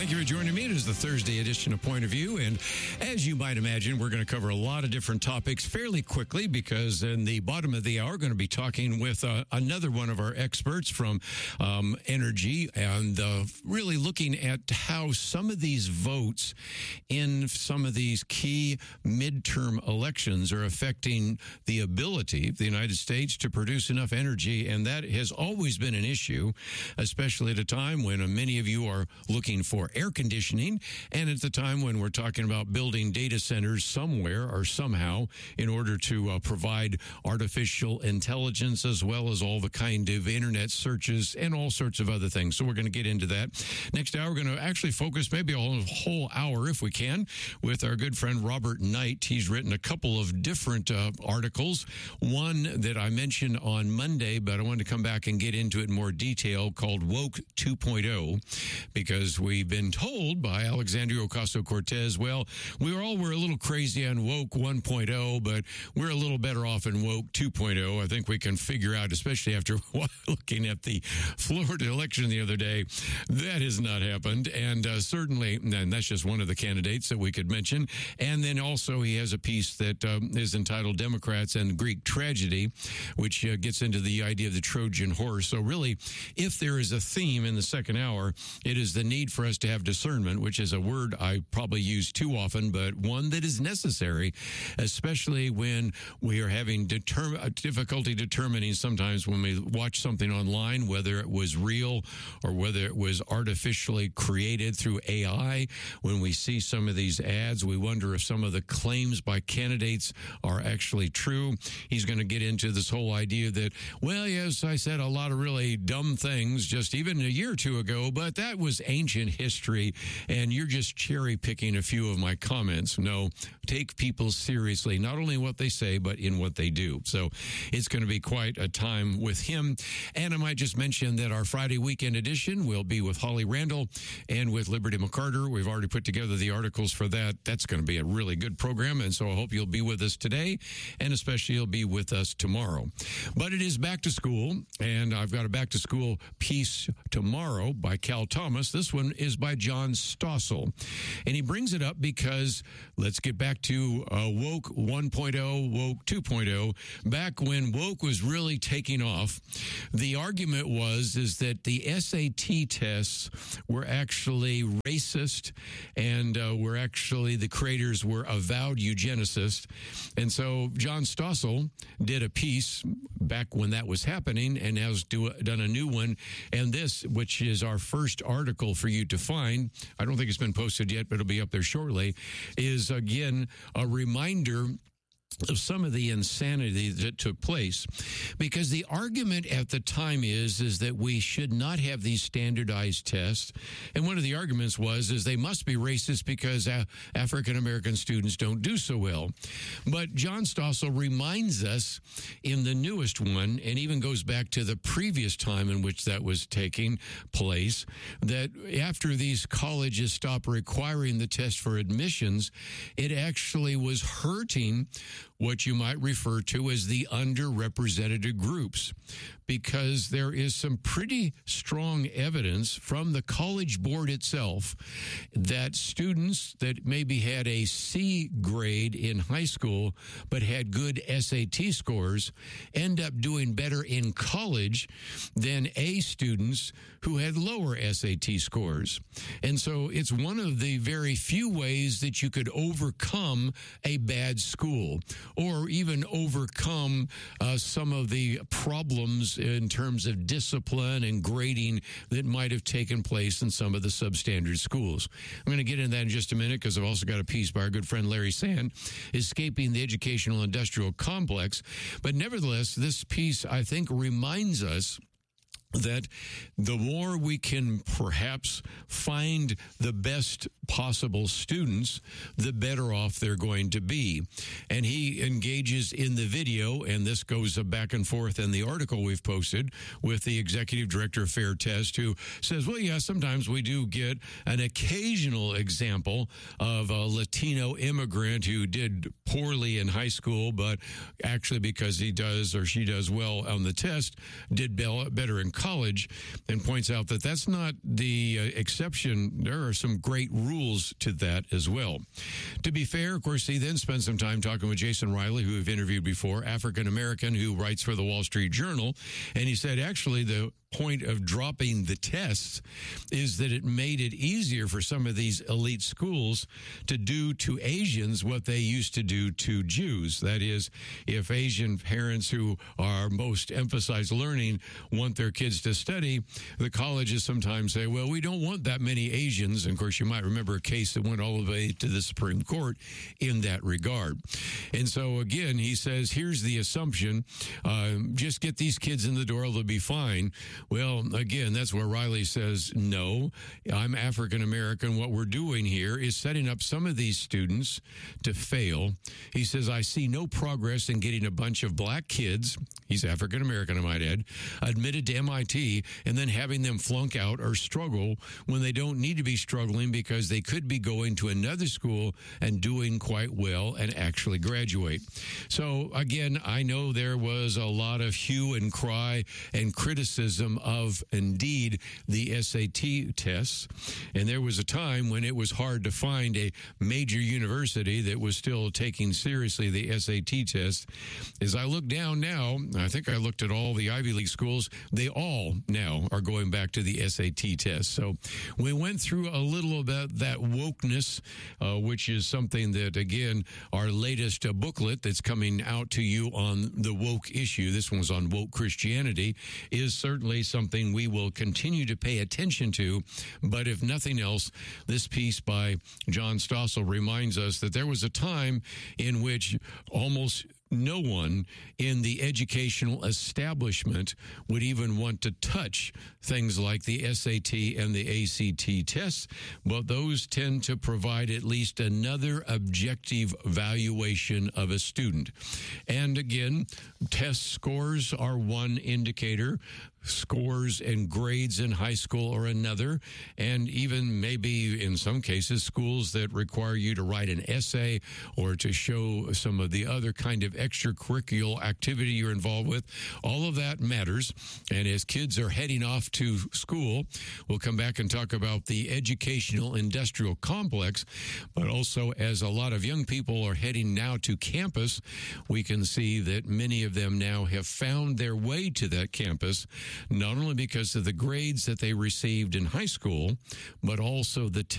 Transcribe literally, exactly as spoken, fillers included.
Thank you for joining me. It is the Thursday edition of Point of View. And as you might imagine, we're going to cover a lot of different topics fairly quickly because in the bottom of the hour, we're going to be talking with uh, another one of our experts from um, energy and uh, really looking at how some of these votes in some of these key midterm elections are affecting the ability of the United States to produce enough energy. And that has always been an issue, especially at a time when uh, many of you are looking for air conditioning, and at the time when we're talking about building data centers somewhere or somehow in order to uh, provide artificial intelligence as well as all the kind of internet searches and all sorts of other things. So we're going to get into that. Next hour, we're going to actually focus maybe a whole, whole hour, if we can, with our good friend Robert Knight. He's written a couple of different uh, articles. One that I mentioned on Monday, but I wanted to come back and get into it in more detail, called Woke two point oh, because we've been told by Alexandria Ocasio-Cortez, well, we all were a little crazy on Woke one point oh, but we're a little better off in Woke two point oh. I think we can figure out, especially after looking at the Florida election the other day, that has not happened. And uh, certainly, and that's just one of the candidates that we could mention. And then also he has a piece that um, is entitled Democrats and Greek Tragedy, which uh, gets into the idea of the Trojan horse. So really, if there is a theme in the second hour, it is the need for us to have discernment, which is a word I probably use too often, but one that is necessary, especially when we are having determ- difficulty determining sometimes when we watch something online, whether it was real or whether it was artificially created through A I. When we see some of these ads, we wonder if some of the claims by candidates are actually true. He's going to get into this whole idea that, well, yes, I said a lot of really dumb things just even a year or two ago, but that was ancient history, and you're just cherry picking a few of my comments. No, take people seriously, not only what they say, but in what they do. So it's going to be quite a time with him. And I might just mention that our Friday weekend edition will be with Holly Randall and with Liberty McCarter. We've already put together the articles for that. That's going to be a really good program. And so I hope you'll be with us today, and especially you'll be with us tomorrow. But it is back to school, and I've got a back to school piece tomorrow by Cal Thomas. This one is by John Stossel. And he brings it up because let's get back to uh, Woke one point oh, Woke two point oh. Back when Woke was really taking off, the argument was is that the S A T tests were actually racist and uh, were actually, the creators were avowed eugenicists. And so John Stossel did a piece back when that was happening and has do, done a new one. And this, which is our first article for you to find, I don't think it's been posted yet, but it'll be up there shortly, is again a reminder of some of the insanity that took place, because the argument at the time is is that we should not have these standardized tests, and one of the arguments was is they must be racist because uh, African American students don't do so well. But John Stossel reminds us in the newest one, and even goes back to the previous time in which that was taking place, that after these colleges stopped requiring the test for admissions, it actually was hurting what you might refer to as the underrepresented groups, because there is some pretty strong evidence from the College Board itself that students that maybe had a C grade in high school but had good S A T scores end up doing better in college than A students who had lower S A T scores. And so it's one of the very few ways that you could overcome a bad school, or even overcome uh, some of the problems in terms of discipline and grading that might have taken place in some of the substandard schools. I'm going to get into that in just a minute, because I've also got a piece by our good friend Larry Sand, Escaping the Educational Industrial Complex. But nevertheless, this piece, I think, reminds us that the more we can perhaps find the best possible students, the better off they're going to be. And he engages in the video, and this goes back and forth in the article we've posted with the executive director of Fair Test, who says, well, yeah, sometimes we do get an occasional example of a Latino immigrant who did poorly in high school, but actually because he does or she does well on the test, did better in college. college and points out that that's not the uh, exception. There are some great rules to that as well. To be fair, of course, he then spent some time talking with Jason Riley, who we've interviewed before, African-American who writes for the Wall Street Journal. And he said, actually, the point of dropping the tests is that it made it easier for some of these elite schools to do to Asians what they used to do to Jews. That is, if Asian parents who are most emphasize learning want their kids to study, the colleges sometimes say, well, we don't want that many Asians. And of course, you might remember a case that went all the way to the Supreme Court in that regard. And so, again, he says, here's the assumption, uh, just get these kids in the door, they'll be fine. Well, again, that's where Riley says, no, I'm African American. What we're doing here is setting up some of these students to fail. He says, I see no progress in getting a bunch of black kids, he's African American, I might add, admitted to M I T and then having them flunk out or struggle when they don't need to be struggling because they could be going to another school and doing quite well and actually graduate. So, again, I know there was a lot of hue and cry and criticism of, indeed, the S A T tests. And there was a time when it was hard to find a major university that was still taking seriously the S A T test. As I look down now, I think I looked at all the Ivy League schools, they all now are going back to the S A T test. So we went through a little about that wokeness, uh, which is something that, again, our latest uh, booklet that's coming out to you on the woke issue, this one's on woke Christianity, is certainly something we will continue to pay attention to. But if nothing else, this piece by John Stossel reminds us that there was a time in which almost no one in the educational establishment would even want to touch things like the S A T and the A C T tests, but those tend to provide at least another objective valuation of a student. And again, test scores are one indicator. Scores and grades in high school are another, and even maybe in some cases schools that require you to write an essay or to show some of the other kind of extracurricular activity you're involved with. All of that matters, and as kids are heading off to school, we'll come back and talk about the educational industrial complex, but also as a lot of young people are heading now to campus, we can see that many of them now have found their way to that campus, not only because of the grades that they received in high school, but also the